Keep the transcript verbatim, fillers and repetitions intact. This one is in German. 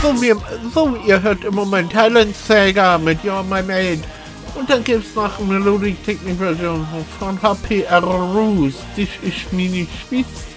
So, wir, so, ihr hört im Moment Talent Saga mit You're My Maid. Und dann gibt's noch eine Melodic Technik Version von H P R Roos. Dich ist Mini Spitz.